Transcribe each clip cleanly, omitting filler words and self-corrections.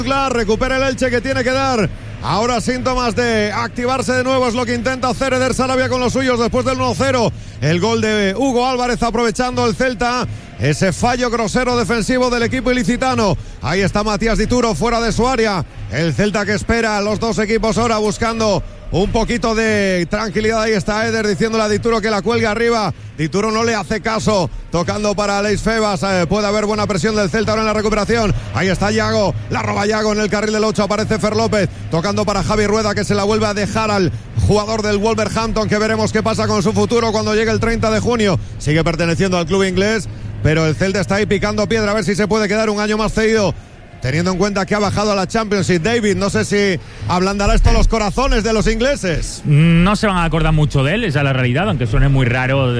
Recupera el Elche, que tiene que dar ahora síntomas de activarse de nuevo. Es lo que intenta hacer Eder Sarabia con los suyos después del 1-0. El gol de Hugo Álvarez, aprovechando el Celta ese fallo grosero defensivo del equipo ilicitano. Ahí está Matías Dituro fuera de su área. El Celta que espera a los dos equipos ahora buscando un poquito de tranquilidad. Ahí está Eder diciéndole a Dituro que la cuelgue arriba. Dituro no le hace caso, tocando para Aleix Febas. Puede haber buena presión del Celta ahora en la recuperación. Ahí está Yago, la roba Yago en el carril del 8. Aparece Fer López, tocando para Javi Rueda, que se la vuelve a dejar al jugador del Wolverhampton, que veremos qué pasa con su futuro cuando llegue el 30 de junio. Sigue perteneciendo al club inglés, pero el Celta está ahí picando piedra a ver si se puede quedar un año más cedido, teniendo en cuenta que ha bajado a la Championship. David, no sé si ablandará esto los corazones de los ingleses. No se van a acordar mucho de él, esa es la realidad, aunque suene muy raro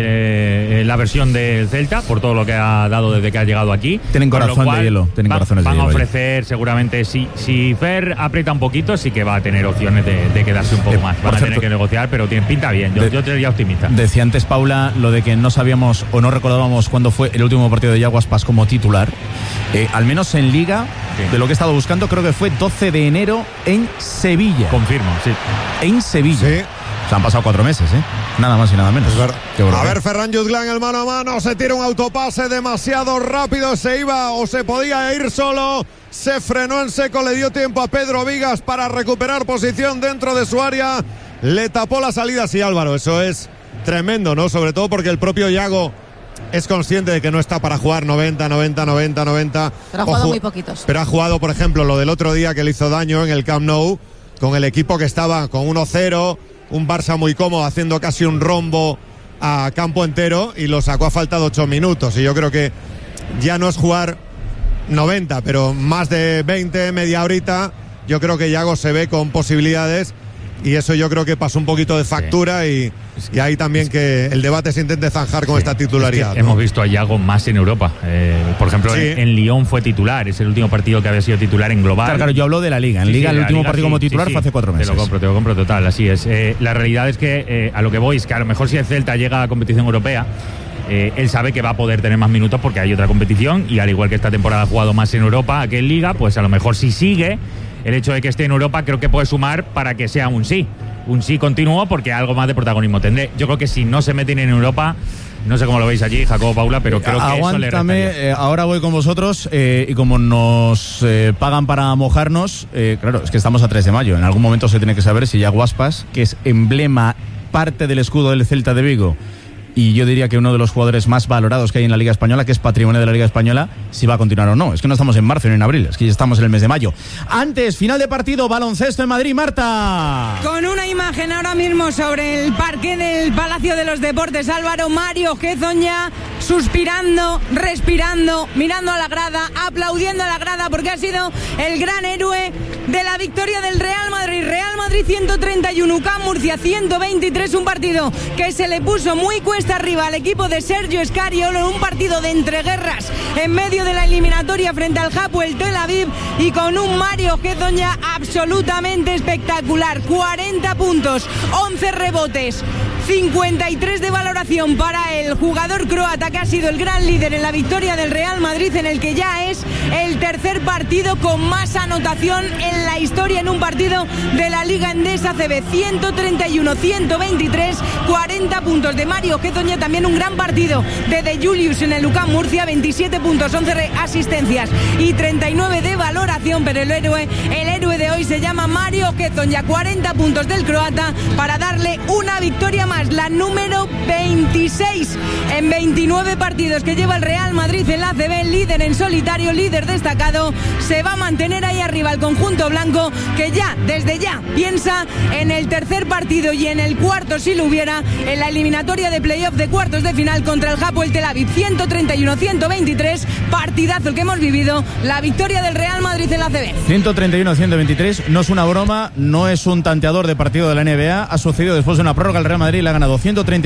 desde la versión del Celta, por todo lo que ha dado desde que ha llegado aquí. Tienen corazón de hielo. Van a ofrecer seguramente, si Fer aprieta un poquito, sí que va a tener opciones de quedarse un poco más. Van a tener que negociar, pero pinta bien. Yo sería optimista. Decía antes Paula lo de que no sabíamos o no recordábamos cuándo fue el último partido de Yago Aspas como titular. Al menos en Liga, sí, de lo que he estado buscando, creo que fue 12 de enero en Sevilla. Confirmo, sí. En Sevilla. Sí. O sea, han pasado 4 meses, nada más y nada menos. Es verdad. A ver, Ferran Jutglan, el mano a mano, se tira un autopase demasiado rápido, se iba o se podía ir solo, se frenó en seco, le dio tiempo a Pedro Vigas para recuperar posición dentro de su área, le tapó la salida. Sí, Álvaro, eso es tremendo, ¿no? Sobre todo porque el propio Yago es consciente de que no está para jugar 90. Pero ha jugado muy poquitos. Pero ha jugado, por ejemplo, lo del otro día que le hizo daño en el Camp Nou, con el equipo que estaba con 1-0, un Barça muy cómodo haciendo casi un rombo a campo entero, y lo sacó a falta de 8 minutos. Y yo creo que ya no es jugar 90, pero más de 20, media horita, yo creo que Yago se ve con posibilidades. Y eso yo creo que pasó un poquito de factura, sí. Y ahí también que el debate se intente zanjar con esta titularidad. ¿No? Hemos visto a Yago más en Europa. Por ejemplo, sí, en Lyon fue titular. Es el último partido que había sido titular en global. Claro, yo hablo de la Liga. En Liga el último partido como titular fue hace 4 meses. Te lo compro total, así es. La realidad es que a lo que voy es que a lo mejor si el Celta llega a competición europea, él sabe que va a poder tener más minutos porque hay otra competición, y al igual que esta temporada ha jugado más en Europa que en Liga, pues a lo mejor si sigue, el hecho de que esté en Europa creo que puede sumar para que sea un sí continuo, porque algo más de protagonismo tendré. Yo creo que si no se meten en Europa, no sé cómo lo veis allí, Jacobo, Paula, pero creo que eso le restaría. Ahora voy con vosotros, y como nos pagan para mojarnos, claro, es que estamos a 3 de mayo. En algún momento se tiene que saber si Yago Aspas, que es emblema, parte del escudo del Celta de Vigo, y yo diría que uno de los jugadores más valorados que hay en la Liga Española, que es patrimonio de la Liga Española, si va a continuar o no. Es que no estamos en marzo ni en abril, es que ya estamos en el mes de mayo. Antes, final de partido, baloncesto en Madrid, Marta. Con una imagen ahora mismo sobre el parqué del Palacio de los Deportes, Álvaro, Mario Hezonja suspirando, respirando, mirando a la grada, aplaudiendo a la grada, porque ha sido el gran héroe de la victoria del Real Madrid. Real Madrid 131, UCAM Murcia 123, un partido que se le puso muy cuesta arriba al equipo de Sergio Scariolo, un partido de entreguerras en medio de la eliminatoria frente al Hapoel Tel Aviv, y con un Mario Hezonja absolutamente espectacular. 40 puntos, 11 rebotes, 53 de valoración para el jugador croata, que ha sido el gran líder en la victoria del Real Madrid, en el que ya es el tercer partido con más anotación en la historia en un partido de la Liga Endesa CB. 131-123, 40 puntos de Mario Hezonja. También un gran partido de Julius en el UCAM Murcia, 27 puntos, 11 asistencias y 39 de valoración, pero el héroe de hoy se llama Mario Hezonja. 40 puntos del croata para darle una victoria más, la número 26 en 29 partidos que lleva el Real Madrid en la ACB, líder en solitario, líder destacado. Se va a mantener ahí arriba el conjunto blanco, que ya, desde ya, piensa en el tercer partido y en el cuarto, si lo hubiera, en la eliminatoria de playoff de cuartos de final contra el Hapoel Tel Aviv. 131-123, partidazo el que hemos vivido, la victoria del Real Madrid en la ACB. 131-123, no es una broma, no es un tanteador de partido de la NBA, ha sucedido después de una prórroga. El Real Madrid le ha ganado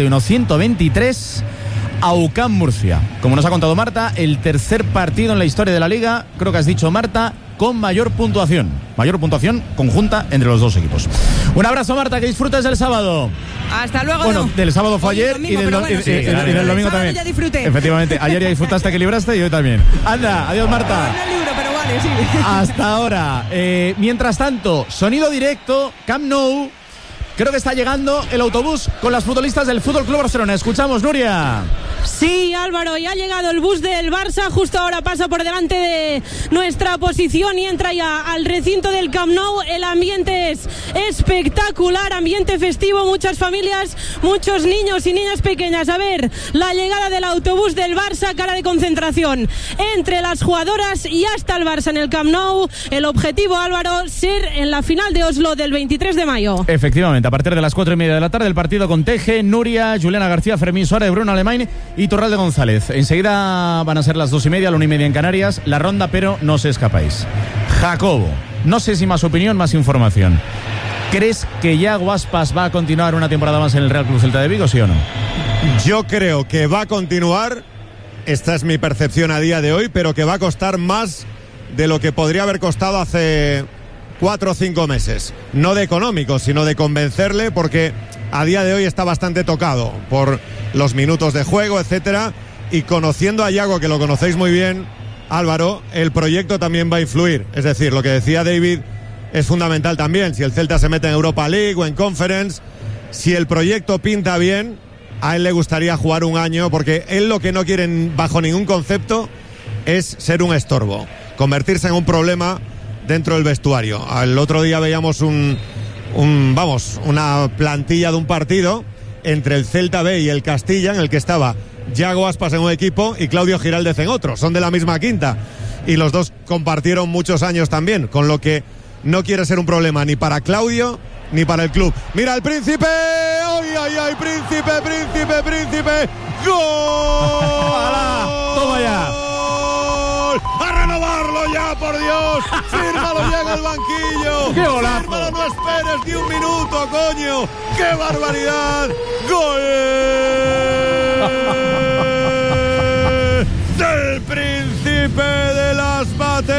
131-123 a UCAM Murcia. Como nos ha contado Marta, el tercer partido en la historia de la Liga, creo que has dicho, Marta, con mayor puntuación conjunta entre los dos equipos. Un abrazo, Marta, que disfrutes del sábado. Hasta luego. Bueno, del sábado fue ayer y del domingo también. Ya disfruté. Efectivamente, ayer ya disfrutaste, que libraste, y hoy también. Anda, adiós, Marta. No libro, pero vale. parece, sí. Hasta ahora. Mientras tanto, sonido directo, Camp Nou. Creo que está llegando el autobús con las futbolistas del Fútbol Club Barcelona. Escuchamos, Nuria. Sí, Álvaro, ya ha llegado el bus del Barça, justo ahora pasa por delante de nuestra posición y entra ya al recinto del Camp Nou. El ambiente es espectacular, ambiente festivo, muchas familias, muchos niños y niñas pequeñas. A ver, la llegada del autobús del Barça, cara de concentración entre las jugadoras y hasta el Barça en el Camp Nou. El objetivo, Álvaro, ser en la final de Oslo del 23 de mayo. Efectivamente, a partir de las 4:30 de la tarde, el partido con Teje, Nuria, Juliana García, Fermín Suárez, Bruno Alemán y Torralde González. Enseguida van a ser las 2:30, la 1:30 en Canarias, la ronda, pero no os escapáis. Jacobo, no sé si más opinión, más información. ¿Crees que Yago Aspas va a continuar una temporada más en el Real Club Celta de Vigo, sí o no? Yo creo que va a continuar, esta es mi percepción a día de hoy, pero que va a costar más de lo que podría haber costado hace 4 o 5 meses. No de económico, sino de convencerle, porque a día de hoy está bastante tocado por los minutos de juego, etcétera. Y conociendo a Yago, que lo conocéis muy bien, Álvaro, el proyecto también va a influir. Es decir, lo que decía David es fundamental también. Si el Celta se mete en Europa League o en Conference, si el proyecto pinta bien, a él le gustaría jugar un año, porque él lo que no quiere bajo ningún concepto es ser un estorbo, convertirse en un problema dentro del vestuario. El otro día veíamos una plantilla de un partido entre el Celta B y el Castilla, en el que estaba Yago Aspas en un equipo y Claudio Giraldez en otro. Son de la misma quinta y los dos compartieron muchos años también, con lo que no quiere ser un problema ni para Claudio ni para el club. Mira el Príncipe, ¡ay, ay, ay! Príncipe, ¡gol! ¡Toma ya! ¡A renovarlo ya, por Dios! ¡Fírmalo ya en el banquillo! ¡Qué golazo! ¡Fírmalo, no esperes ni un minuto, coño! ¡Qué barbaridad! ¡Gol! ¡Del Príncipe de las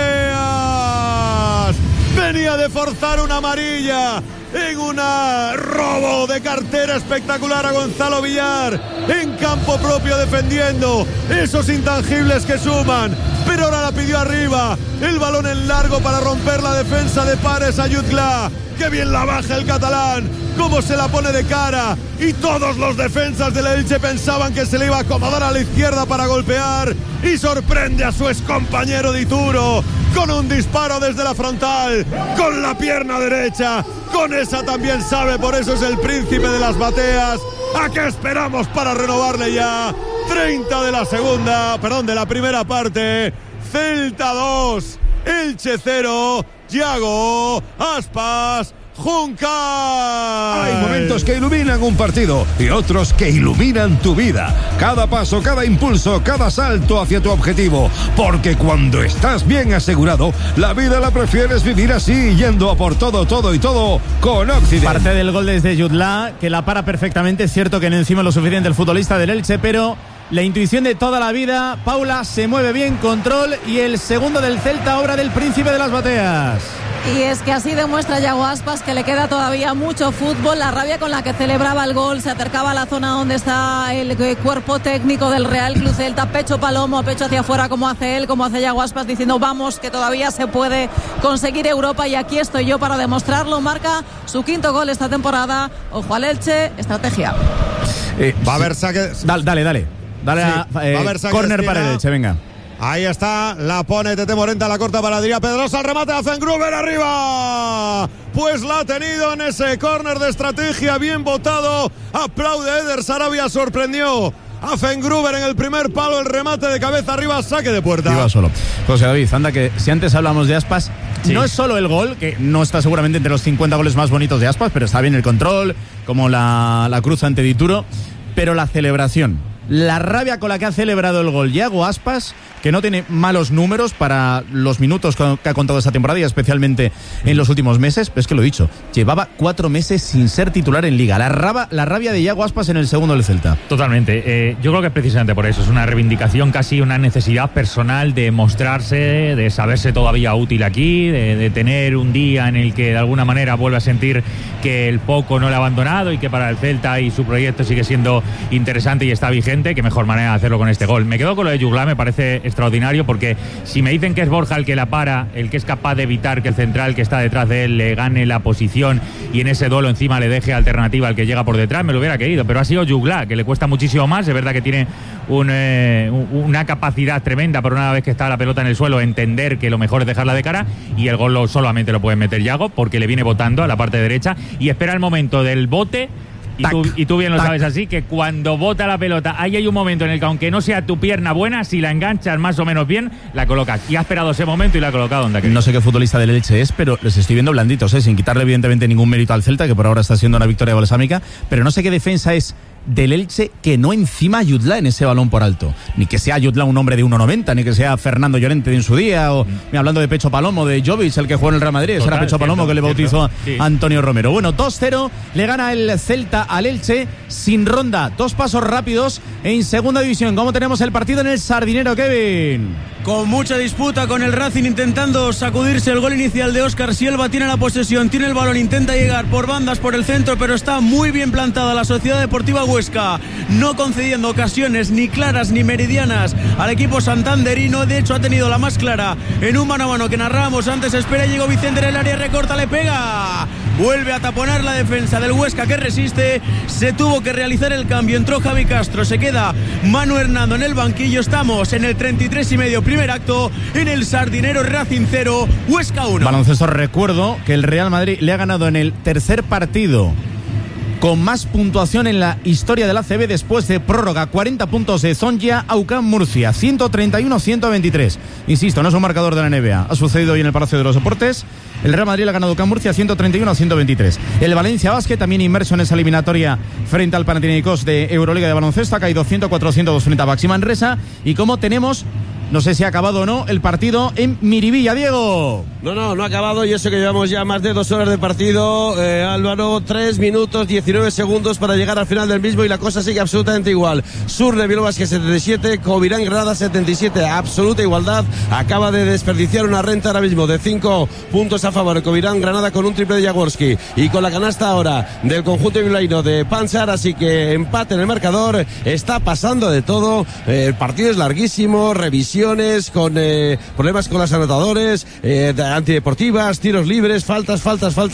Bateas! Venía de forzar una amarilla en un robo de cartera espectacular a Gonzalo Villar, en campo propio defendiendo esos intangibles que suman, pero ahora la pidió arriba, el balón en largo para romper la defensa de Pares a Jutgla. ¡Qué bien la baja el catalán! ¡Cómo se la pone de cara! Y todos los defensas del Elche pensaban que se le iba a acomodar a la izquierda para golpear, y sorprende a su excompañero Dituro con un disparo desde la frontal, con la pierna derecha, con esa también sabe, por eso es el Príncipe de las Bateas. ¿A qué esperamos para renovarle ya? 30 de la primera parte. Celta 2, Elche 0, Yago Aspas Juncal. Hay momentos que iluminan un partido y otros que iluminan tu vida. Cada paso, cada impulso, cada salto hacia tu objetivo. Porque cuando estás bien asegurado, la vida la prefieres vivir así, yendo a por todo con Occident. Parte del gol desde Jutgla, que la para perfectamente. Es cierto que no encima lo suficiente el futbolista del Elche, pero la intuición de toda la vida. Paula se mueve bien, control, y el segundo del Celta, obra del Príncipe de las Bateas. Y es que así demuestra Yago Aspas que le queda todavía mucho fútbol. La rabia con la que celebraba el gol, se acercaba a la zona donde está el cuerpo técnico del Real Club Celta, pecho palomo, pecho hacia afuera, como hace él, como hace Yago Aspas, diciendo vamos, que todavía se puede conseguir Europa, y aquí estoy yo para demostrarlo. Marca su 5º gol esta temporada. Ojo al Elche, estrategia. Va a haber saque. Dale. Córner para el Elche, venga. Ahí está, la pone Tete Morenta, la corta para Adrià Pedrosa, el remate a Fengruber arriba. Pues la ha tenido en ese córner de estrategia, bien votado. Aplaude Eder Sarabia, sorprendió a Fengruber en el primer palo, el remate de cabeza arriba, saque de puerta. Iba solo. José David, anda, que si antes hablamos de Aspas, sí, no es solo el gol, que no está seguramente entre los 50 goles más bonitos de Aspas, pero está bien el control, como la cruz ante Dituro, pero la celebración. La rabia con la que ha celebrado el gol Yago Aspas, que no tiene malos números para los minutos que ha contado esta temporada y especialmente en los últimos meses, pero es que lo he dicho, llevaba 4 meses sin ser titular en Liga. La rabia de Yago Aspas en el segundo del Celta. Totalmente. Yo creo que es precisamente por eso. Es una reivindicación, casi una necesidad personal de mostrarse, de saberse todavía útil aquí, de tener un día en el que de alguna manera vuelve a sentir que el foco no le ha abandonado y que para el Celta y su proyecto sigue siendo interesante y está vigente inteligente, qué mejor manera de hacerlo con este gol. Me quedo con lo de Jugla, me parece extraordinario, porque si me dicen que es Borja el que la para, el que es capaz de evitar que el central que está detrás de él le gane la posición y en ese duelo encima le deje alternativa al que llega por detrás, me lo hubiera querido, pero ha sido Jugla, que le cuesta muchísimo más. Es verdad que tiene una capacidad tremenda, pero una vez que está la pelota en el suelo, entender que lo mejor es dejarla de cara, y el gol solamente lo puede meter Yago, porque le viene botando a la parte derecha y espera el momento del bote. Y tú bien lo sabes así, que cuando bota la pelota, ahí hay un momento en el que, aunque no sea tu pierna buena, si la enganchas más o menos bien, la colocas. Y ha esperado ese momento y la ha colocado donde quería. No sé qué futbolista del Elche es, pero les estoy viendo blanditos, sin quitarle evidentemente ningún mérito al Celta, que por ahora está siendo una victoria balsámica, pero no sé qué defensa es del Elche que no encima a Jutla en ese balón por alto. Ni que sea Jutla un hombre de 1,90, ni que sea Fernando Llorente de en su día, o hablando de Pecho Palomo, de Jovic, el que jugó en el Real Madrid. Ese era Pecho Palomo, que le bautizó a Antonio Romero. Bueno, 2-0, le gana el Celta al Elche sin ronda. 2 pasos rápidos en segunda división. ¿Cómo tenemos el partido en el Sardinero, Kevin? Con mucha disputa, con el Racing intentando sacudirse el gol inicial de Óscar Silva. Tiene la posesión, tiene el balón, intenta llegar por bandas, por el centro, pero está muy bien plantada la Sociedad Deportiva Huesca, no concediendo ocasiones ni claras ni meridianas al equipo santanderino. De hecho, ha tenido la más clara en un mano a mano que narrábamos antes. Espera, llegó Vicente en el área, recorta, le pega. Vuelve a taponar la defensa del Huesca, que resiste. Se tuvo que realizar el cambio. Entró Javi Castro, se queda Manu Hernando en el banquillo. Estamos en el 33,5, primer acto, en el Sardinero. Racing 0, Huesca 1. Baloncesto, recuerdo que el Real Madrid le ha ganado en el tercer partido con más puntuación en la historia del ACB después de prórroga. 40 puntos de Zongia a UCAM Murcia, 131-123. Insisto, no es un marcador de la NBA. Ha sucedido hoy en el Palacio de los Deportes. El Real Madrid le ha ganado UCAM Murcia 131-123. El Valencia Basket, también inmerso en esa eliminatoria frente al Panathinaikos de Euroliga de baloncesto, ha caído 104-102 frente a Baxi Manresa. Y como tenemos, no sé si ha acabado o no, el partido en Miribilla, Diego. No ha acabado, y eso que llevamos ya más de 2 horas de partido, Álvaro. 3 minutos 19 segundos para llegar al final del mismo, y la cosa sigue absolutamente igual. Surne Bilbao Basket 77, Covirán Granada 77, absoluta igualdad. Acaba de desperdiciar una renta ahora mismo de 5 puntos a favor de Covirán Granada, con un triple de Jaworski y con la canasta ahora del conjunto bilbaíno de Panchar, así que empate en el marcador. Está pasando de todo, el partido es larguísimo, revisiones con problemas con los anotadores, antideportivas, tiros libres, faltas,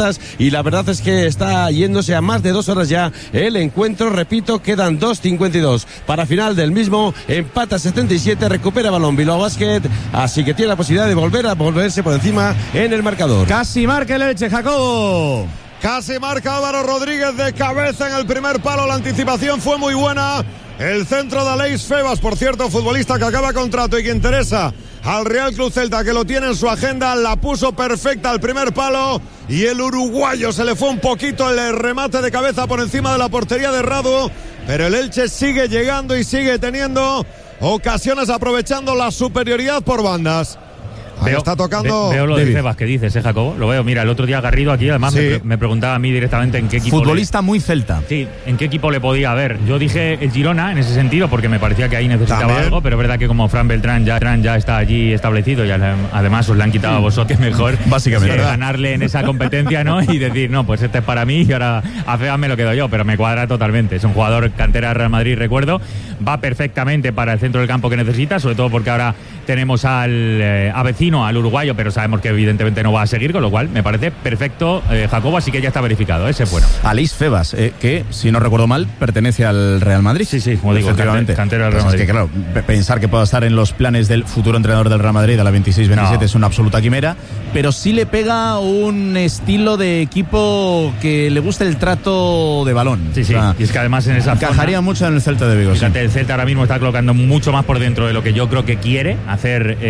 y la verdad es que está yéndose a más de 2 horas ya el encuentro. Repito, quedan 2:52 para final del mismo. Empata 77, recupera balón Bilbao Basket, así que tiene la posibilidad de volverse por encima en el marcador. Casi marca el Elche, Jacobo. Casi marca Álvaro Rodríguez de cabeza en el primer palo. La anticipación fue muy buena. El centro de Aleix Febas, por cierto, futbolista que acaba contrato y que interesa al Real Club Celta, que lo tiene en su agenda, la puso perfecta al primer palo, y el uruguayo se le fue un poquito el remate de cabeza por encima de la portería de Radu, pero el Elche sigue llegando y sigue teniendo ocasiones, aprovechando la superioridad por bandas. Está tocando. Veo lo de Febas que dices, Jacobo. Lo veo. Mira, el otro día Garrido aquí, además, sí, me preguntaba a mí directamente en qué equipo. Futbolista muy celta. Sí, en qué equipo le podía haber. Yo dije el Girona en ese sentido, porque me parecía que ahí necesitaba ¿también? Algo, pero es verdad que como Fran Beltrán ya está allí establecido, y además os le han quitado a vosotros mejor. Básicamente. Ganarle en esa competencia, ¿no? Y decir, no, pues este es para mí y ahora a Febas me lo quedo yo, pero me cuadra totalmente. Es un jugador cantera de Real Madrid, recuerdo. Va perfectamente para el centro del campo que necesita, sobre todo porque ahora tenemos al vecino, al uruguayo, pero sabemos que evidentemente no va a seguir, con lo cual me parece perfecto, Jacobo, así que ya está verificado, ese es bueno. Aleix Febas, que si no recuerdo mal pertenece al Real Madrid. Sí, como digo, cantera del Real Madrid. Es que claro, pensar que pueda estar en los planes del futuro entrenador del Real Madrid a la 26-27 es una absoluta quimera, pero sí le pega un estilo de equipo que le gusta el trato de balón. Sí, o sea, y es que además en esa encajaría mucho en el Celta de Vigo. Fíjate, el Celta ahora mismo está colocando mucho más por dentro de lo que yo creo que quiere hacer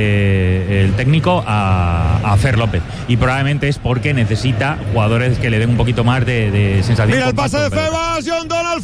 el técnico a Fer López, y probablemente es porque necesita jugadores que le den un poquito más de sensación. Mira el pase de Febas, John Donald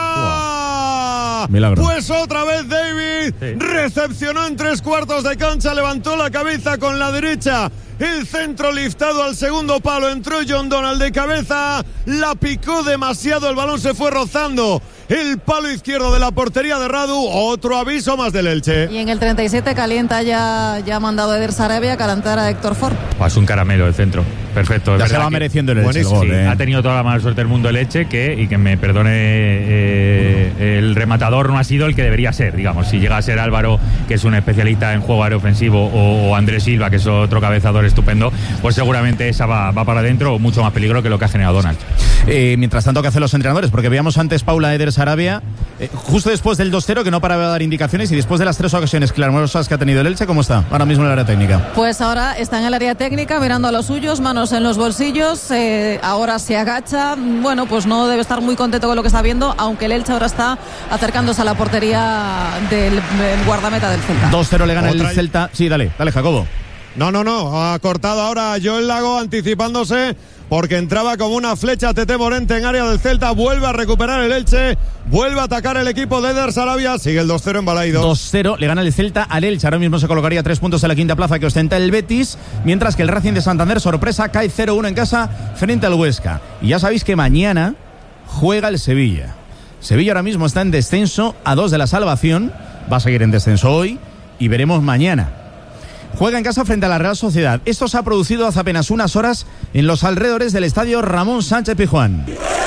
fuera. Milagro. Pues otra vez David recepcionó en 3/4 de cancha, levantó la cabeza con la derecha, el centro liftado al segundo palo, entró John Donald de cabeza, la picó demasiado, el balón se fue rozando el palo izquierdo de la portería de Radu. Otro aviso más del Elche. Y en el 37 calienta, ya ha mandado Eder Sarabia a calentar a Héctor Ford. Es un caramelo el centro. Perfecto. Ya se va mereciendo el Elche el gol. Sí, ha tenido toda la mala suerte del mundo el Elche, y que me perdone, el rematador no ha sido el que debería ser, digamos. Si llega a ser Álvaro, que es un especialista en juego aéreo ofensivo, o Andrés Silva, que es otro cabezador estupendo, pues seguramente esa va para adentro, o mucho más peligro que lo que ha generado Donald. Mientras tanto, ¿qué hacen los entrenadores? Porque veíamos antes Paula Eder Sarabia, justo después del 2-0, que no paraba de dar indicaciones, y después de las 3 ocasiones clamorosas que ha tenido el Elche, ¿cómo está ahora mismo en el área técnica? Pues ahora está en el área técnica, mirando a los suyos, manos en los bolsillos, ahora se agacha, bueno, pues no debe estar muy contento con lo que está viendo, aunque el Elche ahora está acercándose a la portería del guardameta del Celta. 2-0 le gana el Celta. Sí, dale, Jacobo. No, ha cortado ahora Joel Lago, anticipándose, porque entraba como una flecha Tete Morente en área del Celta. Vuelve a recuperar el Elche, vuelve a atacar el equipo de Eder Sarabia. Sigue el 2-0 en Balaidos. 2-0 le gana el Celta al Elche. Ahora mismo se colocaría 3 puntos en la quinta plaza que ostenta el Betis, mientras que el Racing de Santander, sorpresa, cae 0-1 en casa frente al Huesca. Y ya sabéis que mañana juega el Sevilla. Sevilla ahora mismo está en descenso, a 2 de la salvación. Va a seguir en descenso hoy y veremos mañana. Juega en casa frente a la Real Sociedad. Esto se ha producido hace apenas unas horas en los alrededores del estadio Ramón Sánchez Pizjuán.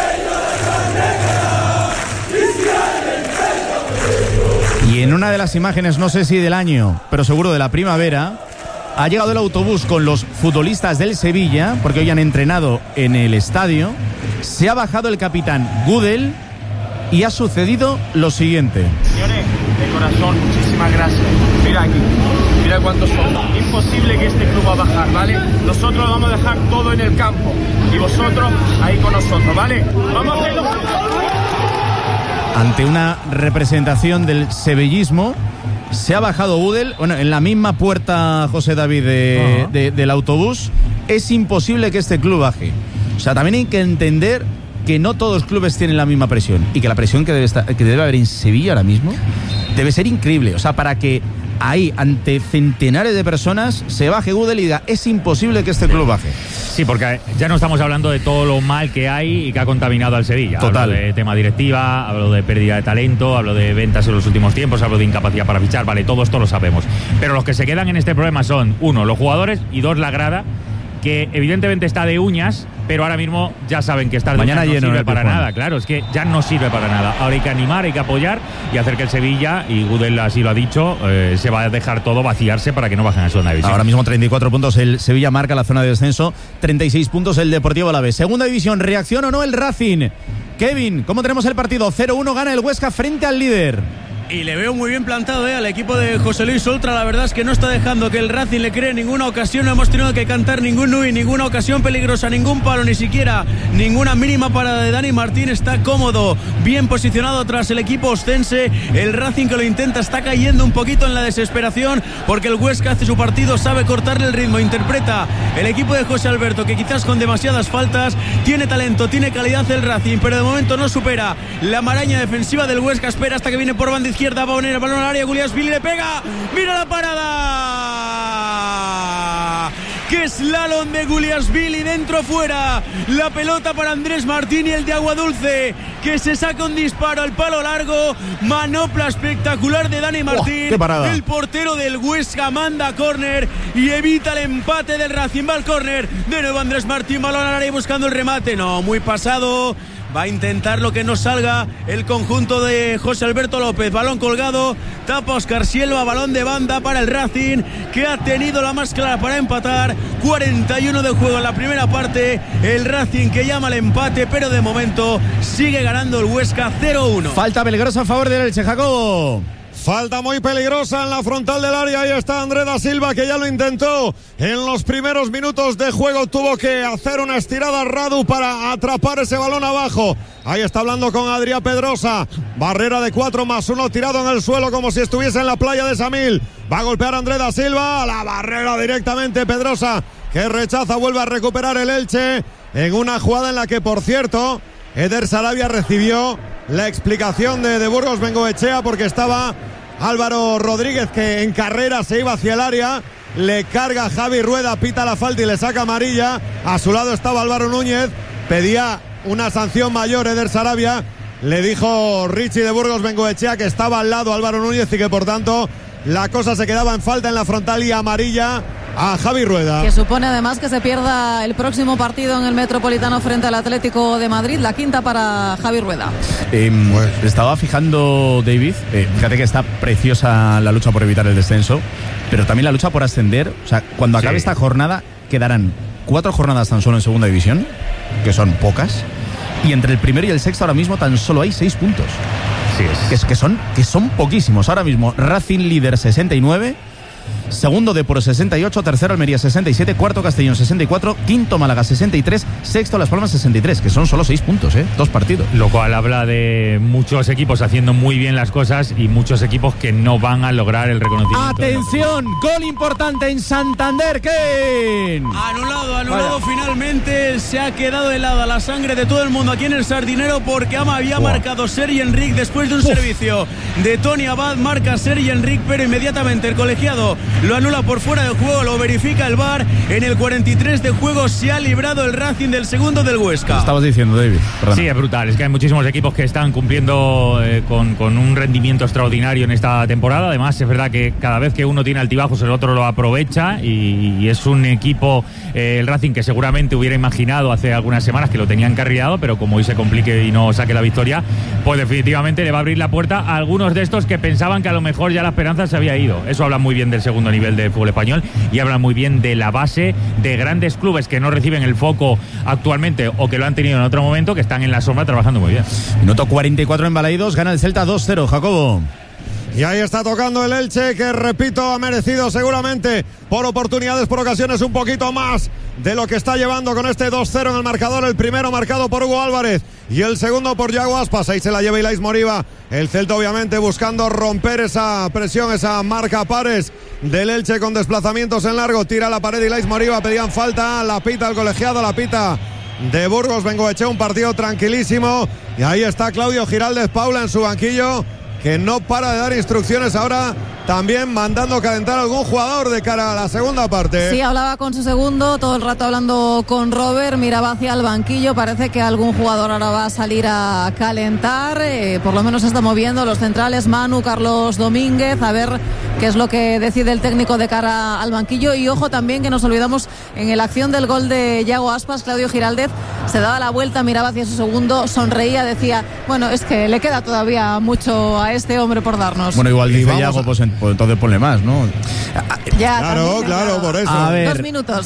Y en una de las imágenes, no sé si del año, pero seguro de la primavera, ha llegado el autobús con los futbolistas del Sevilla, porque hoy han entrenado en el estadio. Se ha bajado el capitán Gudel y ha sucedido lo siguiente. Señores, de corazón, muchísimas gracias. Mira aquí, mira cuántos son. Imposible que este club va a bajar, ¿vale? Nosotros vamos a dejar todo en el campo y vosotros ahí con nosotros, ¿vale? Vamos a hacerlo. Ante una representación del sevillismo, se ha bajado Gudel, bueno, en la misma puerta, José David, del autobús. Es imposible que este club baje. O sea, también hay que entender que no todos los clubes tienen la misma presión, y que la presión que debe haber en Sevilla ahora mismo debe ser increíble. O sea, para que ahí, ante centenares de personas, se baje Gudel y diga, es imposible que este club baje. Sí, porque ya no estamos hablando de todo lo mal que hay y que ha contaminado al Sevilla. Total. Hablo de tema directiva, hablo de pérdida de talento, hablo de ventas en los últimos tiempos, hablo de incapacidad para fichar, vale, todo esto lo sabemos. Pero los que se quedan en este problema son, 1, los jugadores, y 2, la grada, que evidentemente está de uñas, pero ahora mismo ya saben que estar de mañana uñas no sirve para Pizjuán. nada. Claro, es que ya no sirve para nada. Ahora hay que animar, hay que apoyar y hacer que el Sevilla, y Gudel así lo ha dicho, se va a dejar todo vaciarse para que no bajen a segunda división. Ahora mismo 34 puntos el Sevilla, marca la zona de descenso, 36 puntos el Deportivo Alavés. Segunda división, ¿reacción o no el Racing? Kevin, ¿cómo tenemos el partido? 0-1 gana el Huesca frente al líder. Y le veo muy bien plantado al equipo de José Luis Oltra. La verdad es que no está dejando que el Racing le cree ninguna ocasión. No hemos tenido que cantar ningún nui, ninguna ocasión peligrosa, ningún palo, ni siquiera ninguna mínima parada de Dani Martín. Está cómodo, bien posicionado tras el equipo ostense. El Racing, que lo intenta, está cayendo un poquito en la desesperación, porque el Huesca hace su partido, sabe cortarle el ritmo, interpreta el equipo de José Alberto, que quizás con demasiadas faltas. Tiene talento, tiene calidad el Racing, pero de momento no supera la maraña defensiva del Huesca. Espera hasta que viene por banda izquierda, va a poner el balón al área, Guliasvili le pega, mira la parada, que slalom de Guliasvili, dentro fuera, la pelota para Andrés Martín, y el de Aguadulce, que se saca un disparo al palo largo, manopla espectacular de Dani Martín. ¡Qué parada! El portero del Huesca manda a córner y evita el empate del Racing. Va al córner, de nuevo Andrés Martín, balón al área buscando el remate, no, muy pasado. Va a intentar lo que no salga el conjunto de José Alberto López. Balón colgado, tapa Óscar Silva, balón de banda para el Racing, que ha tenido la más clara para empatar. 41 de juego en la primera parte. El Racing que llama al empate, pero de momento sigue ganando el Huesca 0-1. Falta peligrosa a favor del Elche, Jacobo. Falta muy peligrosa en la frontal del área. Ahí está Andrés da Silva, que ya lo intentó en los primeros minutos de juego. Tuvo que hacer una estirada Radu para atrapar ese balón abajo. Ahí está hablando con Adrián Pedrosa. Barrera de 4+1, tirado en el suelo como si estuviese en la playa de Samil. Va a golpear Andrés da Silva. La barrera directamente Pedrosa, que rechaza. Vuelve a recuperar el Elche en una jugada en la que, por cierto, Eder Sarabia recibió la explicación de Burgos Bengoechea, porque estaba Álvaro Rodríguez, que en carrera se iba hacia el área. Le carga Javi Rueda, pita la falta y le saca amarilla. A su lado estaba Álvaro Núñez, pedía una sanción mayor Eder Sarabia. Le dijo Richie de Burgos Bengoechea que estaba al lado Álvaro Núñez y que por tanto la cosa se quedaba en falta en la frontal y amarilla a Javi Rueda. Que supone además que se pierda el próximo partido en el Metropolitano frente al Atlético de Madrid, la quinta para Javi Rueda. Estaba fijando, David, fíjate que está preciosa la lucha por evitar el descenso, pero también la lucha por ascender. O sea, cuando acabe esta jornada quedarán 4 jornadas tan solo en segunda división, que son pocas, y entre el primero y el sexto ahora mismo tan solo hay 6 puntos. Sí, que son poquísimos. Ahora mismo Racing líder 69, segundo Depor 68, tercero Almería 67, cuarto Castellón 64, quinto Málaga 63, sexto Las Palmas 63, que son solo 6 puntos, 2 partidos. Lo cual habla de muchos equipos haciendo muy bien las cosas y muchos equipos que no van a lograr el reconocimiento. ¡Atención! Gol importante en Santander, Ken. Anulado finalmente. Se ha quedado helada la sangre de todo el mundo aquí en el Sardinero porque había marcado Sergi Enric después de un servicio de Tony Abad. Marca Sergi Enric, pero inmediatamente el colegiado lo anula por fuera de juego, lo verifica el VAR. En el 43 de juego se ha librado el Racing del segundo del Huesca. Estabas diciendo, David. Perdón. Sí, es brutal. Es que hay muchísimos equipos que están cumpliendo con un rendimiento extraordinario en esta temporada. Además, es verdad que cada vez que uno tiene altibajos, el otro lo aprovecha y es un equipo, el Racing, que seguramente hubiera imaginado hace algunas semanas que lo tenía encarrilado, pero como hoy se complique y no saque la victoria, pues definitivamente le va a abrir la puerta a algunos de estos que pensaban que a lo mejor ya la esperanza se había ido. Eso habla muy bien del segundo nivel del fútbol español y habla muy bien de la base de grandes clubes que no reciben el foco actualmente o que lo han tenido en otro momento, que están en la sombra trabajando muy bien. Minuto 44 en Balaidos, gana el Celta 2-0, Jacobo. Y ahí está tocando el Elche, que repito, ha merecido seguramente por oportunidades, por ocasiones, un poquito más de lo que está llevando con este 2-0 en el marcador. El primero marcado por Hugo Álvarez y el segundo por Yago Aspas. Ahí se la lleva Ilais Moriba. El Celta obviamente buscando romper esa presión, esa marca pares del Elche con desplazamientos en largo. Tira la pared Ilais Moriba, pedían falta, la pita el colegiado, la pita de Burgos Bengoechea, un partido tranquilísimo. Y ahí está Claudio Giraldez Paula en su banquillo, que no para de dar instrucciones ahora, también mandando calentar a algún jugador de cara a la segunda parte. Sí, hablaba con su segundo, todo el rato hablando con Robert, miraba hacia el banquillo, parece que algún jugador ahora va a salir a calentar, por lo menos se está moviendo los centrales, Manu, Carlos Domínguez, a ver qué es lo que decide el técnico de cara al banquillo. Y ojo también que nos olvidamos, en la acción del gol de Yago Aspas, Claudio Giraldez se daba la vuelta, miraba hacia su segundo, sonreía, decía, bueno, es que le queda todavía mucho a este hombre por darnos. Bueno, igual dice Yago, pues entonces ponle más, ¿no? Ya, claro, también, por eso. A ver, 2 minutos.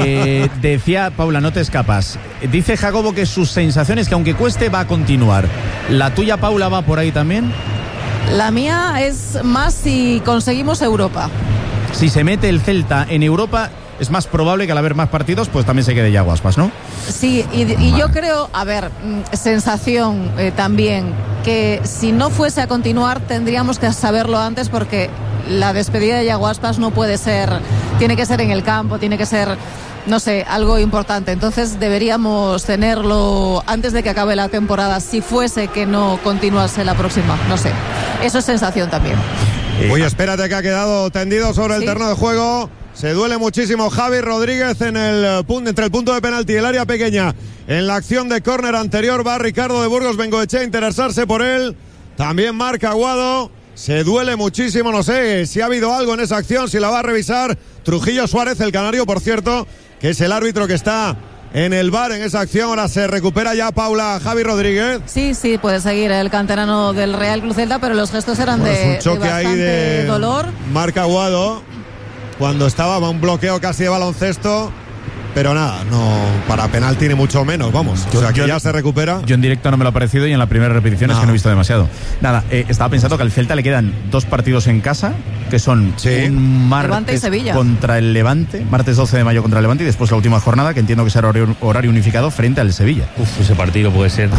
Decía Paula, no te escapas. Dice Jacobo que sus sensaciones, que aunque cueste, va a continuar. ¿La tuya, Paula, va por ahí también? La mía es más si conseguimos Europa. Si se mete el Celta en Europa, es más probable que al haber más partidos, pues también se quede Yago Aspas, ¿no? Sí, y yo creo, a ver, sensación también, que si no fuese a continuar tendríamos que saberlo antes, porque la despedida de Yago Aspas no puede ser, tiene que ser en el campo, tiene que ser, no sé, algo importante. Entonces deberíamos tenerlo antes de que acabe la temporada, si fuese que no continuase la próxima, no sé. Eso es sensación también. Uy, espérate, que ha quedado tendido sobre el terreno de juego. Se duele muchísimo Javi Rodríguez entre el punto de penalti y el área pequeña. En la acción de córner anterior va Ricardo de Burgos Bengoechea a interesarse por él. También marca Aguado. Se duele muchísimo, no sé si ha habido algo en esa acción, si la va a revisar Trujillo Suárez, el canario, por cierto, que es el árbitro que está en el VAR en esa acción. Ahora se recupera ya Paula Javi Rodríguez. Sí, puede seguir el canterano del Real Club Celta, pero los gestos eran de bastante dolor. Marca Aguado cuando estaba un bloqueo casi de baloncesto, pero nada, no para penalti ni mucho menos, vamos. O sea que ya se recupera. Yo en directo no me lo ha parecido y en la primera repetición es que no he visto demasiado. Nada, estaba pensando que al Celta le quedan 2 partidos en casa, que son un martes contra el Levante, martes 12 de mayo contra el Levante, y después la última jornada, que entiendo que será horario unificado, frente al Sevilla. Ese partido puede ser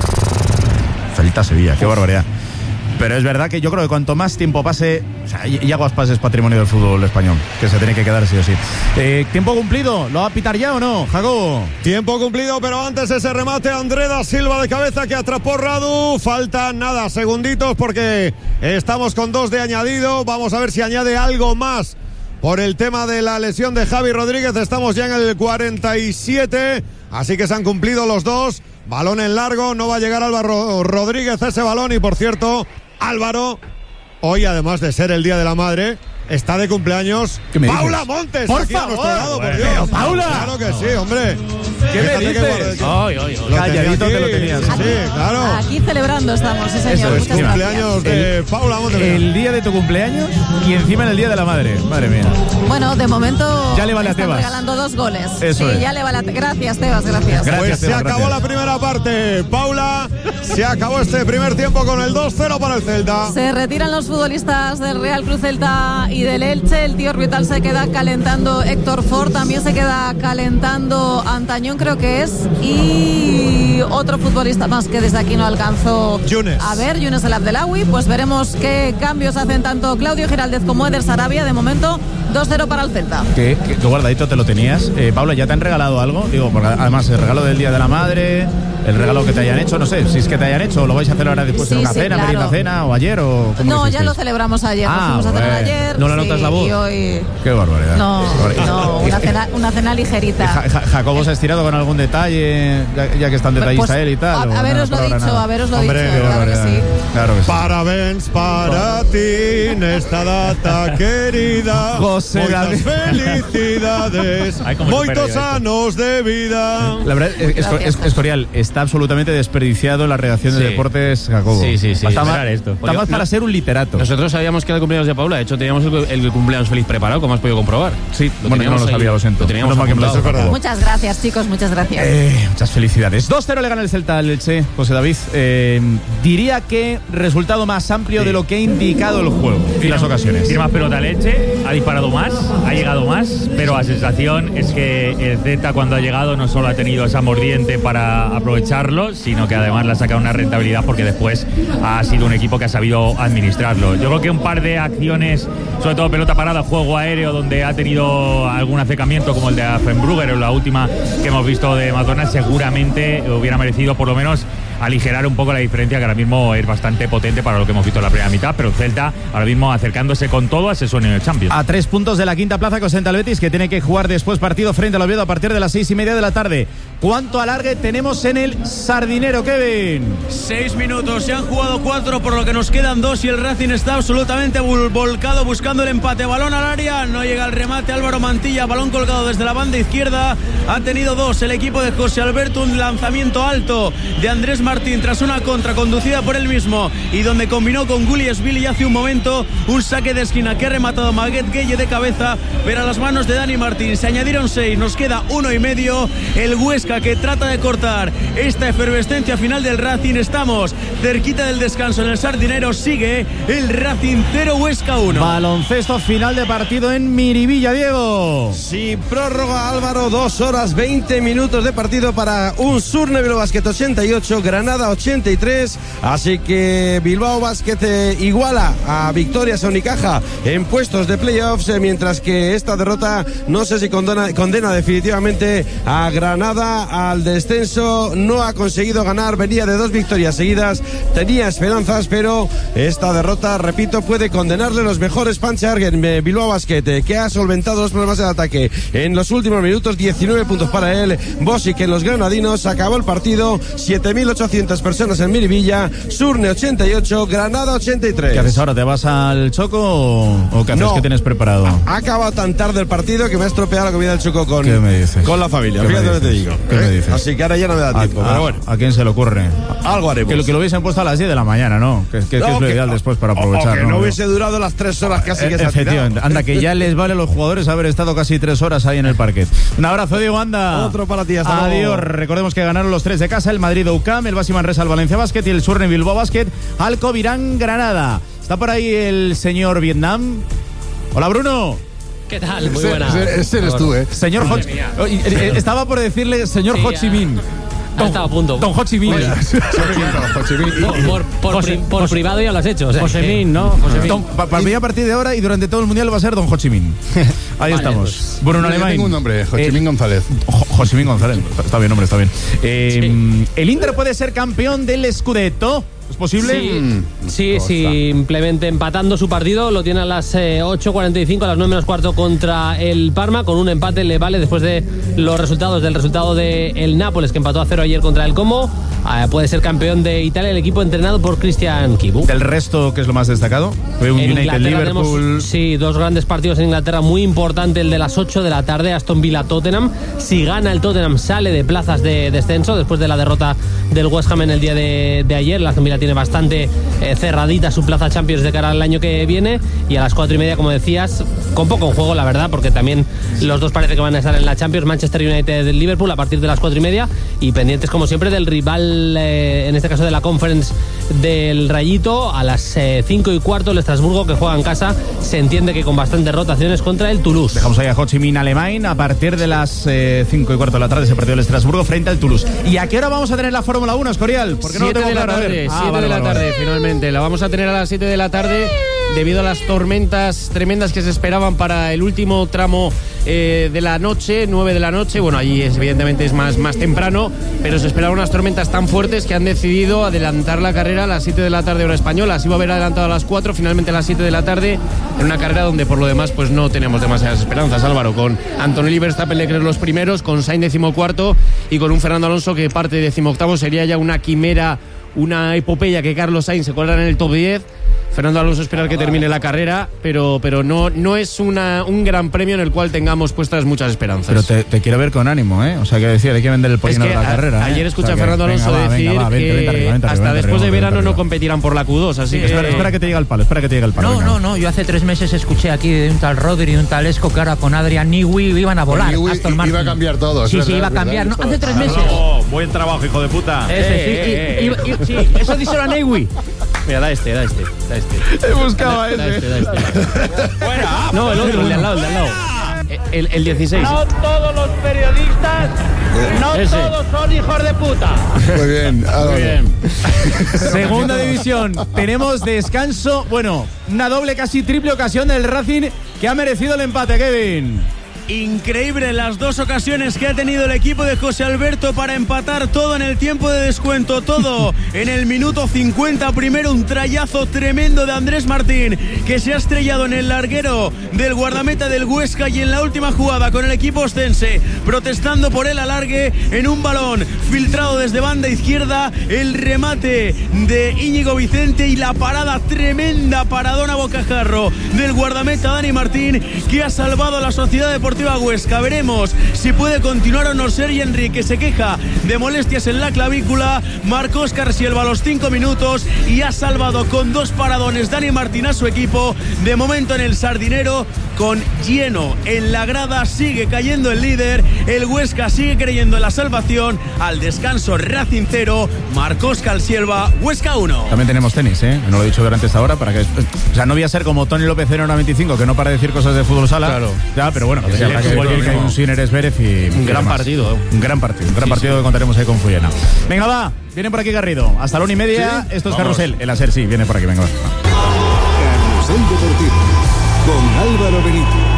Celta-Sevilla, qué barbaridad. Pero es verdad que yo creo que cuanto más tiempo pase, o sea, Yago Aspas es patrimonio del fútbol español, que se tiene que quedar sí o sí. ¿Tiempo cumplido? ¿Lo va a pitar ya o no, Jacobo? Tiempo cumplido, pero antes ese remate André da Silva de cabeza que atrapó Radu. Faltan nada, segunditos, porque estamos con 2 de añadido. Vamos a ver si añade algo más por el tema de la lesión de Javi Rodríguez. Estamos ya en el 47, así que se han cumplido los 2. Balón en largo, no va a llegar Álvaro Rodríguez a ese balón. Y por cierto, Álvaro, hoy además de ser el Día de la Madre, está de cumpleaños Paula Montes. Por aquí favor. a nuestro lado, por Dios. Pero, Paula. Claro que sí, hombre. ¿Qué me dices? Calladito te lo tenías. Sí, claro. Aquí celebrando estamos, sí señor. Eso es, Muchas mira. gracias. Cumpleaños de Paula Montes. El día de tu cumpleaños y encima en el día de la madre. Madre mía. Bueno, de momento Ya le vale a están Tebas. regalando 2 goles. Eso sí, es. ya le vale a Gracias, Tebas, gracias. Gracias, Pues se Tebas, acabó gracias. la primera parte, Paula. Se acabó este primer tiempo con el 2-0 para el Celta. Se retiran los futbolistas del Real Cruz Celta y del Elche. El tío Orbital se queda calentando Héctor Ford. También se queda calentando Antañón, creo que es. Y otro futbolista más que desde aquí no alcanzó a ver, Younes El Abdelawi. Pues veremos qué cambios hacen tanto Claudio Giraldez como Eder Sarabia. De momento, 2-0 para el Celta. ¿Qué guardadito te lo tenías? Paula, ¿ya te han regalado algo? Digo, porque además el regalo del Día de la Madre, el regalo que te hayan hecho, no sé, si es que te hayan hecho, lo vais a hacer ahora después Sí, en una sí, cena, claro. merienda cena o ayer o ¿cómo No, lo ya hicisteis? lo celebramos ayer. Nos Ah, fuimos a cenar bueno. ayer. ¿No le notas la voz? Y hoy... Qué barbaridad. No, una cena ligerita. Jacobo se ha estirado con algún detalle, ya que es tan detallista Pues, él y tal. haberoslo dicho, Hombre, dicho, claro que sí. Claro que sí. Parabéns para ti en esta data querida. José Moitas David. felicidades, Ay, cómo se moitos perdió esto. anos de vida. La verdad es Escorial está absolutamente desperdiciado en la redacción de Sí. deportes, Jacobo. Sí. Está más, Mirar esto. está más para ser un literato. Nosotros sabíamos que era el cumpleaños de Paula. De hecho, teníamos el cumpleaños feliz preparado, como has podido comprobar. Sí, bueno, yo no lo sabía, lo siento. Lo teníamos Menos mal que me lo has apuntado. recordado. Muchas gracias, chicos, muchas gracias. Muchas felicidades. 2-0 le gana el Celta al Elche, José David. Diría que resultado más amplio de lo que ha indicado el juego y las ocasiones. Tiene más pelota Elche, ha disparado más, ha llegado más, pero la sensación es que el Celta cuando ha llegado no solo ha tenido esa mordiente para aprovecharlo, sino que además le ha sacado una rentabilidad porque después ha sido un equipo que ha sabido administrarlo. Yo creo que un par de acciones, sobre todo pelota parada, juego aéreo, donde ha tenido algún acercamiento como el de Affenbrugger o la última que hemos visto de Madonna, seguramente hubiera merecido por lo menos aligerar un poco la diferencia, que ahora mismo es bastante potente para lo que hemos visto en la primera mitad, pero el Celta ahora mismo acercándose con todo a ese sueño de Champions. A 3 puntos de la quinta plaza que ostenta el Betis, que tiene que jugar después partido frente al Oviedo a partir de las 6:30 de la tarde. ¿Cuánto alargue tenemos en el Sardinero, Kevin? 6 minutos, se han jugado 4, por lo que nos quedan 2 y el Racing está absolutamente volcado buscando el empate. Balón al área, no llega el remate. Álvaro Mantilla, balón colgado desde la banda izquierda, ha tenido 2 el equipo de José Alberto, un lanzamiento alto de Andrés Martín tras una contra conducida por él mismo y donde combinó con Guliesville y hace un momento un saque de esquina que ha rematado Maguet Gueye de cabeza, pero a las manos de Dani Martín se añadieron 6, nos queda 1,5. El Huesca que trata de cortar esta efervescencia final del Racing. Estamos cerquita del descanso en el Sardinero, sigue el Racing 0, Huesca 1. Baloncesto final de partido en Miribilla, Diego. Sin prórroga, Álvaro, 2 horas 20 minutos de partido para un Surne Bilbao Basket 88, Granada 83, así que Bilbao Basket iguala a Victorias a Unicaja en puestos de playoffs, mientras que esta derrota no sé si condena definitivamente a Granada al descenso. No ha conseguido ganar, venía de 2 victorias seguidas, tenía esperanzas, pero esta derrota, repito, puede condenarle los mejores puncher en Bilbao Basket, que ha solventado los problemas del ataque en los últimos minutos. 19 puntos para él. Bosic en los granadinos, acabó el partido, 7.800 personas en Miribilla, Surne 88, Granada 83. ¿Qué haces ahora? ¿Te vas al Choco o qué haces? No. ¿Qué tienes preparado? Ha acabado tan tarde el partido que me ha estropeado la comida del Choco con, ¿Qué me dices? con la familia. ¿Qué me Fíjate lo que te dices? digo. ¿Qué me dices? Así que ahora ya no me da tiempo, pero bueno. ¿A quién se le ocurre? Algo haremos. Que lo hubiesen puesto a las 10 de la mañana, ¿no? Que es lo ideal después para aprovechar. Que no hubiese durado las 3 horas casi que se ha Efectivamente. tirado. Anda, que ya les vale a los jugadores haber estado casi 3 horas ahí en el parquet. Un abrazo, Diego, anda. Otro para ti, hasta luego. Adiós. Recordemos que ganaron los 3 de casa, el Madrid UCAM, el Basi Manresa al Valencia Basket y el Surne Bilbao Basket al Covirán Granada. Está por ahí el señor Vietnam. Hola, Bruno. ¿Qué tal? Muy buena. Ese eres tú, ¿eh? Señor Ho estaba por decirle señor Sí, Ho Chi Minh. Ha estado a punto. Don Ho Chi Minh. Por privado ya lo has hecho. O sea, Josemín, ¿no? Josemín. Para mí a partir de ahora y durante todo el mundial va a ser Don Ho Chi Minh. Ahí Vale, estamos. pues. Bruno Yo Alemán. tengo un nombre, Ho Chi Minh González. Ho Chi Minh González. Está bien, hombre, está bien. ¿El Inter puede ser campeón del Scudetto? ¿Es posible? Sí, simplemente empatando su partido. Lo tiene a las 8:45, a las 9:15 contra el Parma. Con un empate le vale después de del resultado de el Nápoles, que empató a 0 ayer contra el Como. puede ser campeón de Italia el equipo entrenado por Christian Kibu. ¿Del resto qué es lo más destacado? Fue un United-Liverpool. Sí, dos grandes partidos en Inglaterra, muy importante el de las 8 de la tarde, Aston Villa-Tottenham. Si gana el Tottenham sale de plazas de descenso después de la derrota del West Ham en el día de ayer. La Aston Villa tiene bastante cerradita su plaza Champions de cara al año que viene, y a las 4:30, como decías, con poco en juego la verdad, porque también los dos parece que van a estar en la Champions, Manchester United del Liverpool a partir de las 4:30, y pendientes como siempre del rival, en este caso de la Conference, del Rayito a las 5:15 el Estrasburgo, que juega en casa, se entiende que con bastantes rotaciones, contra el Toulouse. Dejamos ahí a Ho Chi Minh Alemán a partir de las 5:15 de la tarde, se perdió el Estrasburgo frente al Toulouse. ¿Y a qué hora vamos a tener la Fórmula 1, Escorial? Porque no lo tengo claro. 7 de la tarde, finalmente. La vamos a tener a las 7 de la tarde debido a las tormentas tremendas que se esperaban para el último tramo de la noche, 9 de la noche. Bueno, allí evidentemente es más temprano, pero se esperaban unas tormentas tan fuertes que han decidido adelantar la carrera a las 7 de la tarde hora española. Se iba a haber adelantado a las 4, finalmente a las 7 de la tarde, en una carrera donde por lo demás pues no tenemos demasiadas esperanzas, Álvaro, con Antonelli Verstappen Leclerc los primeros, con Sainz 14º y con un Fernando Alonso que parte 18º. Sería ya una quimera, una epopeya que Carlos Sainz se colara en el top 10. Fernando Alonso esperar que termine la carrera, pero no es un gran premio en el cual tengamos puestas muchas esperanzas. Pero te quiero ver con ánimo, ¿eh? O sea, que decir, hay que vender el pollino de la carrera. Ayer escuché a Fernando Alonso decir que hasta después de verano no competirán por la Q2, así que... Espera que te llegue el palo, No, yo hace 3 meses escuché aquí de un tal Rodri y un tal Esco que ahora con Adrian Newey iban a volar. Aston Martin. Iba a cambiar todo. Sí, iba a cambiar. No, hace 3 meses. Buen trabajo, hijo de puta. Sí, eso dice la Newey. Mira, da este. Buscaba ese. Fuera. No, el otro, el de al lado. El 16. No todos los periodistas, todos son hijos de puta. Muy bien. Segunda división. Tenemos descanso. Bueno, una doble, casi triple ocasión del Racing que ha merecido el empate, Kevin. Increíble las dos ocasiones que ha tenido el equipo de José Alberto para empatar, todo en el tiempo de descuento, todo en el minuto 50. Primero un trayazo tremendo de Andrés Martín, que se ha estrellado en el larguero del guardameta del Huesca, y en la última jugada con el equipo ostense protestando por el alargue, en un balón filtrado desde banda izquierda, el remate de Íñigo Vicente y la parada, tremenda paradona bocajarro del guardameta Dani Martín, que ha salvado a la Sociedad Deportiva Huesca. Veremos si puede continuar o no. Sergi Henry, que se queja de molestias en la clavícula. Marcó Óscar Silva a los 5 minutos y ha salvado con 2 paradones Dani Martín a su equipo. De momento en el Sardinero, con lleno en la grada, sigue cayendo el líder. El Huesca sigue creyendo en la salvación. Al descanso, Racing 0, Marcó Óscar Silva, Huesca 1. También tenemos tenis, no lo he dicho durante esta hora, para que, o sea, no voy a ser como Tony López en hora 25, que no para decir cosas de fútbol sala. Claro. Ya, pero bueno, que hay un Sinner Esvérez y un gran partido. Un gran partido que contaremos ahí con Fuyena. Venga, va, viene por aquí Garrido. Hasta la 1:30. Esto es Carrusel. El Aser, sí, viene por aquí, venga, va. Carrusel Deportivo con Álvaro Benítez.